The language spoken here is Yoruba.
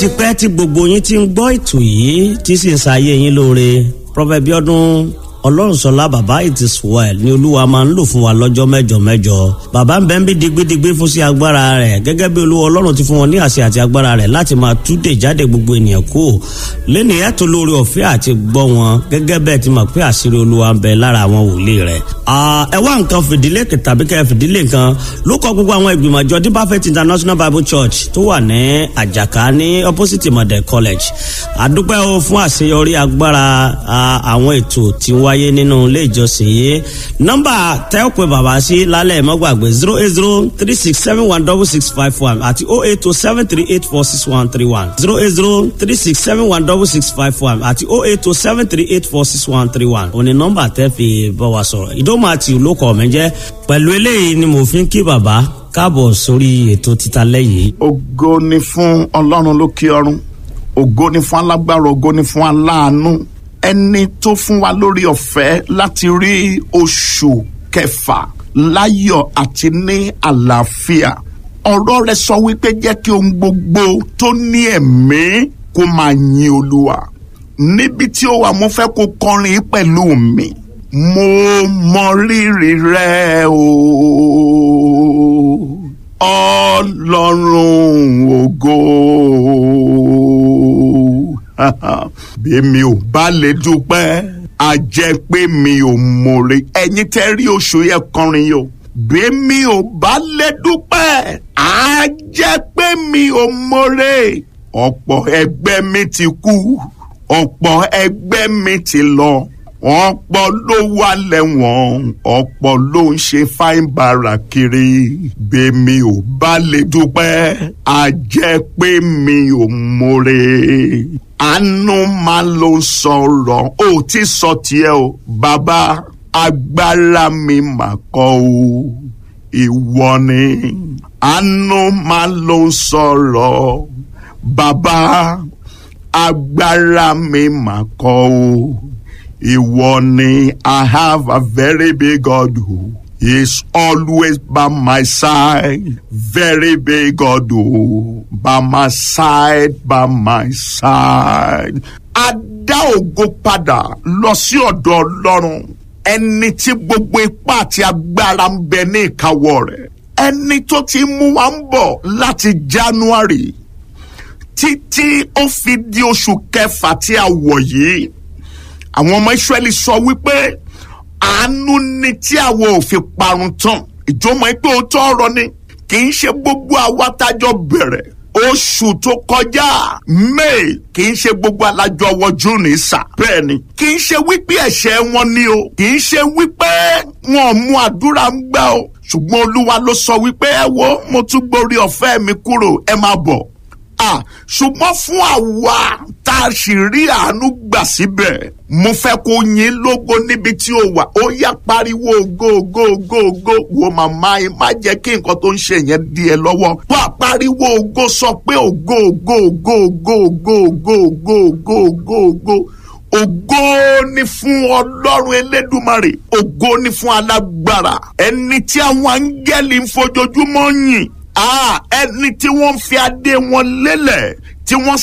ti pẹ́ tí gbogbo yín ti ń gbọ́ ètò yìí tí sì ń ṣayé yín lóore. Prophet Bíọ́dún Ọlọ́runṣọlá bàbá it is well ni Olúwa máa ń lò fún wa lọ́jọ́ mẹ́jọ. Bàbá ń bẹ ń bí digbidigbi fún sí agbára rẹ̀ gẹ́gẹ́ bí Olúwa Ọlọ́run ti fún wọn ní àṣẹ àti agbára rẹ̀ láti máa túdè jáde gbogbo ènìyàn kú. Lẹ́ni ẹ̀tọ́ lórí ọ̀fẹ́ àti gbọ́ wọn gẹ́gẹ́ bẹ́ẹ̀ ti mọ̀ pé àṣírí Olúwa ń bẹ lára àwọn wòlíì rẹ̀. Ẹ wá nǹkan fìdílé tàbí kẹ́ fìdílé nǹkan ló kọ gbogbo àwọn ìgbìmọ̀ àjọ Deeper Faith International Bible Church tó wà ní Àjàká ní opposite Model College. Àdúpẹ́ o fún àṣeyọrí agbára àwọn ètò tí ń wáyé nínú ilé ìjọsìn yìí. Nọ́mbà tẹ́ ò pé bàbá sí lálẹ́ mọ́ gbàgbé 08036716651 àti 08073846131 08036716651 àti 08073846131 òní nọ́mbà tẹ́ fi bá wa sọ̀rọ̀. Ìdómọ̀ àti olókọ̀ mi jẹ́ pẹ̀lú eléyìí ni mo fi ń kí bàbá káàbọ̀ sórí ètò títa lẹ́yìn. Ògo ni fún Ọlọ́run lókè ọ̀run, ògo ni fún alágbára, ògo ni fún aláàánú, ẹni tó fún wa lórí ọ̀fẹ́ láti rí oṣù kẹfà láyọ̀ àti ní àlàáfíà. Ọ̀rọ̀ rẹ̀ sọ wípé jẹ́ kí ohun gbogbo tó ní ẹ̀mí kó máa yin Olúwa. Níbi tí ó wà mo fẹ́ kó kọrin pẹ̀lú mi. Mo mọ rírì rẹ o Ọlọ́run ògo. Bí mi ò bá lè dúpẹ́ a jẹ́ pé mi ò mọ̀re. Ẹ̀yin tẹ́ rí oṣù yẹn kọrin yìí o. Bí mi ò bá lè dúpẹ́ a jẹ́ pé mi ò mọ̀re. Ọ̀pọ̀ ẹgbẹ́ mi ti kú, ọ̀pọ̀ ẹgbẹ́ mi ti lọ, ọ̀pọ̀ ló wà lẹ́wọ̀n, ọ̀pọ̀ ló ń ṣe fáìn bàrà kiri. Bí mi ò bá lè dúpẹ́ a jẹ́ pé mi ò mọ̀re. Àánú máa ló sọ̀rọ̀ ó ti sọ tiẹ̀ o bàbá, agbára mi mà kọ́ o ìwọ ni. Àánú máa ló sọ̀rọ̀ bàbá, agbára mi mà kọ́ o ìwọ ni. I have a very big God who is always by my side. Very big God who by my side, by my side. A dá ògo padà lọ sí ọ̀dọ̀ Ọlọ́run, ẹni tí gbogbo ipá àti agbára ń bẹ ní ìkáwọ́ rẹ̀. Ẹni tó ti mú wa ń bọ̀ láti January títí ó fi di oṣù kẹfà tí a wọ̀ yìí. Àwọn ọmọ Ísírẹ́lì sọ wípé àánú ni tí àwọn ò fi parun tán. Ìjọmọ̀ pé òótọ́ ọ̀rọ̀ ni, kì í ṣe gbogbo àwa tájọ bẹ̀rẹ̀ oṣù tó kọjá May, kì í ṣe gbogbo alájọ wọ June ìsà. Bẹ́ẹ̀ ni, kì í ṣe wípé ẹ̀ṣẹ̀ wọn ni o, kì í ṣe wípé wọn ò mú àdúrà ń gbà o, ṣùgbọ́n Olúwa ló sọ wípé ẹ wo mo tún gborí ọ̀fẹ́ mi kúrò, ẹ máa bọ̀. Ṣùgbọ́n fún àwa tá a sì rí àánú gbà síbẹ̀, mo fẹ́ kó yìn lógo níbi tí ó wà. Ó yá pariwo ògo ògo ògo ògo. Wo màmá yìí má jẹ́ kí nǹkan tó ń ṣe yẹn di ẹ lọ́wọ́. Wá pariwo ògo, sọ pé ògo ògo ògo ògo ògo ògo ògo ògo ògo ògo. Ògo ni fún Ọlọ́run Elédùmarè, ògo ni fún alágbára, ẹni tí àwọn áńgẹ́lì ń fojoojúmọ́ yìn. Ẹni tí wọ́n fi adé wọn lélẹ̀, tí wọ́n